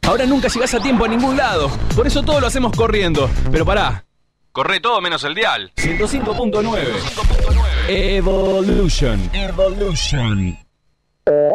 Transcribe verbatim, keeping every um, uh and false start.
Ahora nunca llegás a tiempo a ningún lado. Por eso todo lo hacemos corriendo. Pero pará. Corre todo menos el dial. ciento cinco punto nueve. Evolution. Evolution.